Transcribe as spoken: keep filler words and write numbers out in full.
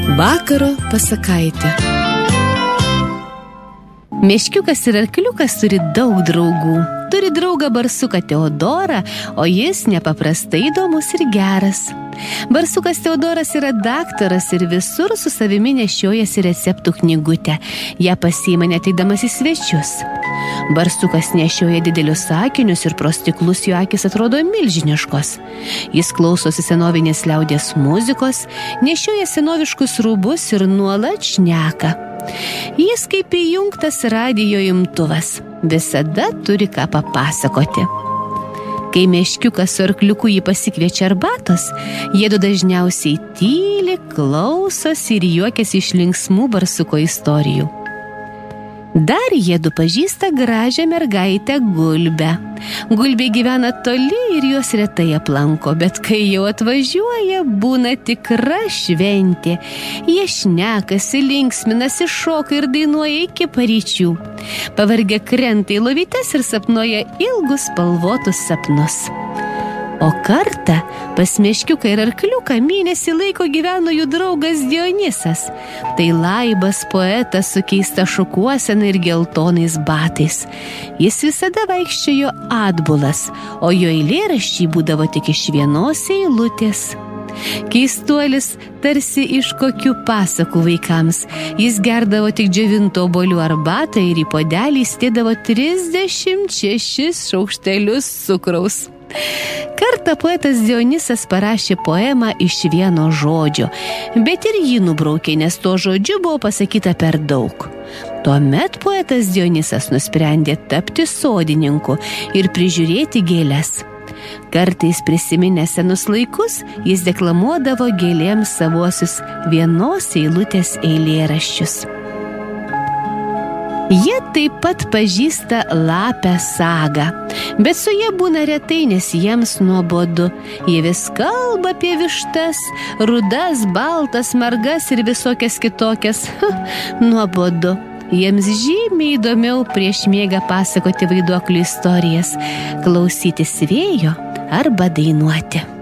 Vakaro pasakaitė. Meškiukas ir arkliukas turi daug draugų. Turi draugą barsuką Teodorą, o jis nepaprastai įdomus ir geras. Barsukas Teodoras yra daktaras ir visur su savimi nešiojasi receptų knygutę. Ją pasiima neteidamas į svečius. Barsukas nešioja didelius akinius ir pro stiklus jo akis atrodo milžiniškos. Jis klausosi senovinės liaudies muzikos, nešioja senoviškus rūbus ir nuolat šneka. Jis kaip įjungtas radijo imtuvas, visada turi ką papasakoti. Kai meškiukas su arkliuku jį pasikviečia arbatos, jiedu dažniausiai tyli, klausosi ir juokiasi iš linksmų barsuko istorijų. Dar jiedu pažįsta gražią mergaitę Gulbę. Gulbė gyvena toli ir juos retai aplanko, bet kai jau atvažiuoja, būna tikra šventė. Jie šnekasi, linksminasi, šoka ir dainuoja iki paryčių. Pavargę krenta į lovytes ir sapnuoja ilgus spalvotus sapnus. O kartą pas meškiuką ir arkliuką mėnesį laiko gyveno jų draugas Dionysas. Tai laibas poetas su keista šukuosena ir geltonais batais. Jis visada vaikščiojo atbulas, o jo eilėraščiai būdavo tik iš vienos eilutės. Keistuolis tarsi iš kokių pasakų vaikams. Jis gerdavo tik džiovintų obuolių arbatą ir į puodelį įsidėdavo trisdešimt šešis šaukštelius cukraus. Kartą poetas Dionysas parašė poemą iš vieno žodžio, bet ir jį nubraukė, nes to žodžiu buvo pasakyta per daug. Tuomet poetas Dionysas nusprendė tapti sodininku ir prižiūrėti gėles. Kartais prisiminęs senus laikus, jis deklamuodavo gėlėms savuosius vienos eilutės eilėraščius. Jie taip pat pažįsta lapę sagą, bet su jie būna retai, nes jiems nuobodu. Jie vis kalba apie vištas, rudas, baltas, margas ir visokias kitokias. Nuobodu. Jiems žymiai įdomiau prieš miegą pasakoti vaiduoklių istorijas, klausytis vėjo arba dainuoti.